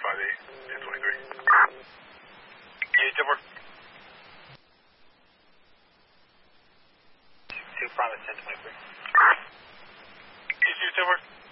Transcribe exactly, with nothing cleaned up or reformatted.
five eight, ten twenty-three. Yeah, Timber. two Promise ten twenty-three. You see Timber?